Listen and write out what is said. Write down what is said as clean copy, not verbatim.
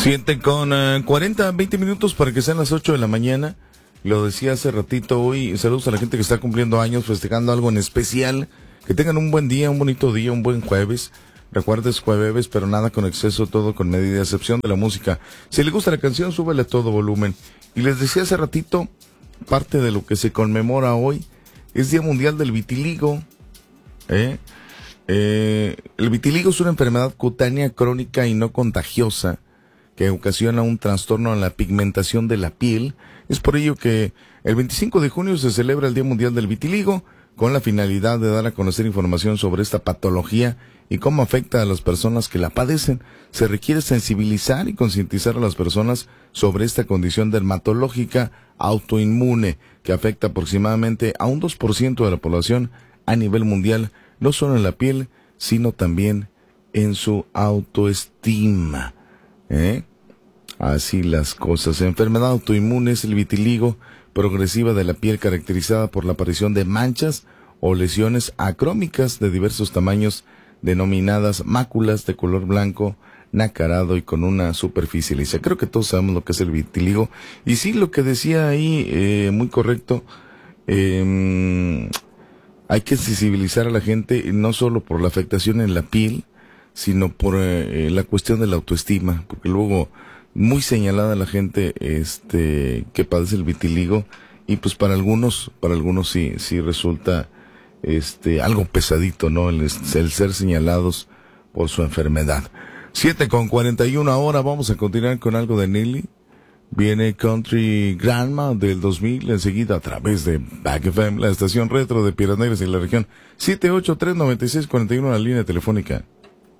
7 con 40, 20 minutos para que sean las 8 de la mañana. Lo decía hace ratito hoy. Saludos a la gente que está cumpliendo años, festejando algo en especial. Que tengan un buen día, un bonito día, un buen jueves. Recuerdes jueves, pero nada con exceso, todo con medida, a excepción de la música. Si le gusta la canción, súbele a todo volumen. Y les decía hace ratito, parte de lo que se conmemora hoy es Día Mundial del Vitiligo. El vitiligo es una enfermedad cutánea crónica y no contagiosa que ocasiona un trastorno en la pigmentación de la piel. Es por ello que el 25 de junio se celebra el Día Mundial del Vitiligo, con la finalidad de dar a conocer información sobre esta patología y cómo afecta a las personas que la padecen. Se requiere sensibilizar y concientizar a las personas sobre esta condición dermatológica autoinmune que afecta aproximadamente a un 2% de la población a nivel mundial, no solo en la piel, sino también en su autoestima. Así las cosas. Enfermedad autoinmune es el vitiligo progresiva de la piel, caracterizada por la aparición de manchas o lesiones acrómicas de diversos tamaños, denominadas máculas de color blanco, nacarado y con una superficie lisa. Creo que todos sabemos lo que es el vitiligo. Y sí, lo que decía ahí, muy correcto, hay que sensibilizar a la gente, no solo por la afectación en la piel, sino por la cuestión de la autoestima, porque luego muy señalada la gente que padece el vitiligo, y pues para algunos sí resulta algo pesadito, ¿no? El ser señalados por su enfermedad. 7 con 41 ahora, vamos a continuar con algo de Nelly. Viene Country Grandma del 2000, enseguida a través de Back FM, la estación retro de Piedras Negras y la región. 783-9641, la línea telefónica.